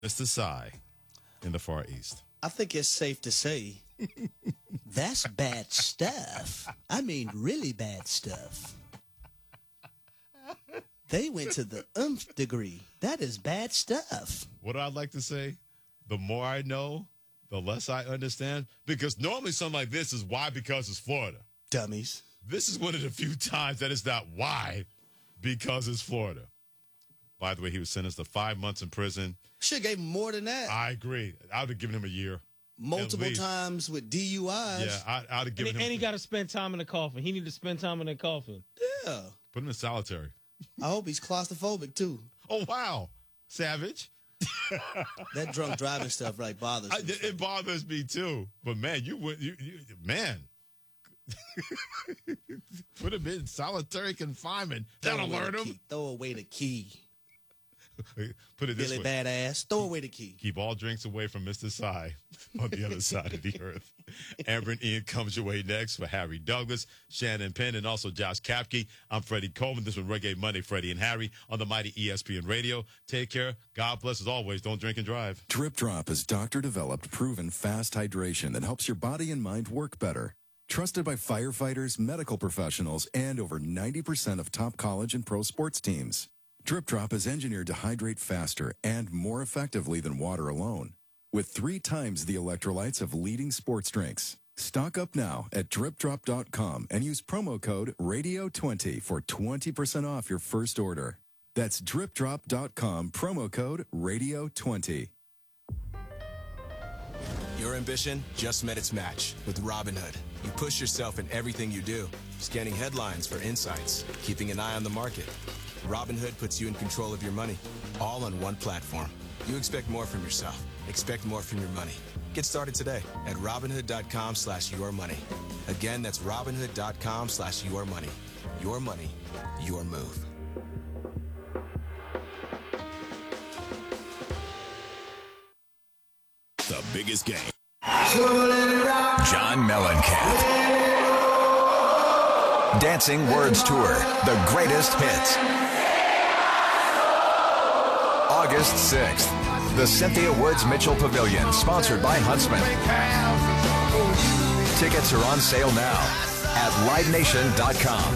Mr. Psy in the Far East. I think it's safe to say that's bad stuff. I mean, really bad stuff. They went to the nth degree. That is bad stuff. What I'd like to say, the more I know, the less I understand. Because normally something like this is why, because it's Florida. Dummies. This is one of the few times that it's not why, because it's Florida. By the way, he was sentenced to 5 months in prison. Should have gave him more than that. I agree. I would have given him a year. Multiple times with DUIs. Yeah, I'd have given him. And he got to spend time in the coffin. He need to spend time in the coffin. Yeah. Put him in solitary. I hope he's claustrophobic, too. Oh, wow. Savage. That drunk driving stuff bothers me. It bothers me, too. But, man, man. Put him in solitary confinement. That'll learn him. Throw away the key. Put it this Billy way. Badass. Throw away the key. Keep all drinks away from Mr. Psy on the other side of the earth. Amber and Ian comes your way next for Harry Douglas, Shannon Penn, and also Josh Kapke. I'm Freddie Coleman. This was Reggae Monday, Freddie and Harry on the mighty ESPN Radio. Take care. God bless as always. Don't drink and drive. Drip Drop is doctor-developed, proven fast hydration that helps your body and mind work better. Trusted by firefighters, medical professionals, and over 90% of top college and pro sports teams. Drip Drop is engineered to hydrate faster and more effectively than water alone, with 3 times the electrolytes of leading sports drinks. Stock up now at dripdrop.com and use promo code RADIO20 for 20% off your first order. That's dripdrop.com, promo code RADIO20. Your ambition just met its match with Robinhood. You push yourself in everything you do, scanning headlines for insights, keeping an eye on the market. Robinhood puts you in control of your money, all on one platform. You expect more from yourself. Expect more from your money. Get started today at Robinhood.com/yourmoney. Again, that's Robinhood.com/yourmoney. Your money, your move. The biggest game. John Mellencamp. Dancing Words Tour, the greatest hits. August 6th, the Cynthia Woods Mitchell Pavilion, sponsored by Huntsman. Tickets are on sale now at livenation.com.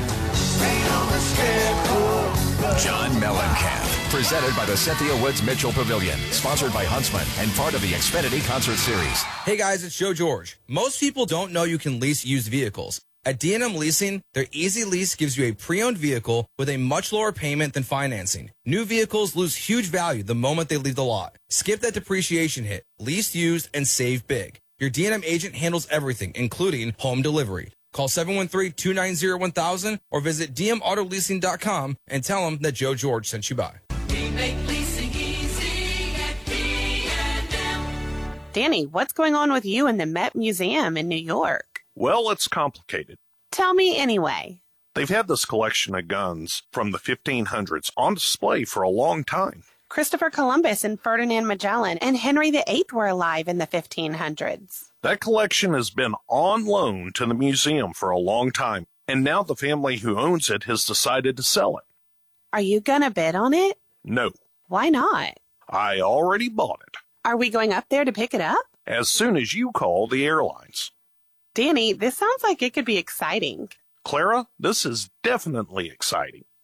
John Mellencamp, presented by the Cynthia Woods Mitchell Pavilion, sponsored by Huntsman, and part of the Xfinity Concert Series. Hey guys, it's Joe George. Most people don't know you can lease used vehicles. At D&M Leasing, their Easy Lease gives you a pre-owned vehicle with a much lower payment than financing. New vehicles lose huge value the moment they leave the lot. Skip that depreciation hit, lease used, and save big. Your D&M agent handles everything, including home delivery. Call 713-290-1000 or visit dmautoleasing.com and tell them that Joe George sent you by. We make leasing easy at D&M. Danny, what's going on with you in the Met Museum in New York? Well, it's complicated. Tell me anyway. They've had this collection of guns from the 1500s on display for a long time. Christopher Columbus and Ferdinand Magellan and Henry VIII were alive in the 1500s. That collection has been on loan to the museum for a long time, and now the family who owns it has decided to sell it. Are you gonna bid on it? No. Why not? I already bought it. Are we going up there to pick it up? As soon as you call the airlines. Danny, this sounds like it could be exciting. Clara, this is definitely exciting.